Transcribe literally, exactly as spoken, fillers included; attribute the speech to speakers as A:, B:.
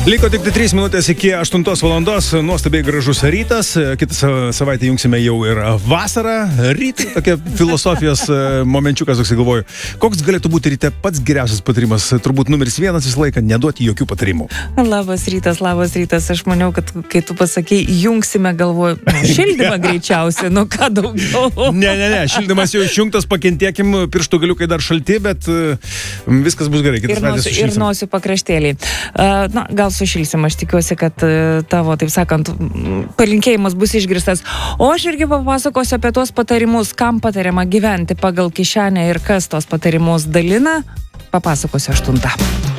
A: Liko tik tai trys minutės iki aštuntos valandos, nuostabiai gražus rytas, kitą savaitę jungsime jau ir vasarą, rytą, tokia filosofijos momenčiukas, toks galvoju, koks galėtų būti ryte pats geriausias patarimas, turbūt numeris vienas visą laiką neduoti jokių patarimų.
B: Labas rytas, labas rytas, aš maniau, kad kai tu pasakei, jungsime, galvoju, nu, šildymą greičiausiai, nu ką daugiau.
A: Ne, ne, ne, šildymas jau išjungtas, pakentėkim, pirštų galiukai dar šalti, bet viskas bus gerai.
B: Ir nosiu, ir nosiu pakraštėlį. Uh, na, gal sušilsim, aš tikiuosi, kad tavo, taip sakant, palinkėjimas bus išgirstas. O aš irgi papasakosiu apie tuos patarimus, kam patariama gyventi pagal kišenę ir kas tos patarimus dalina. Papasakosiu aštuntą.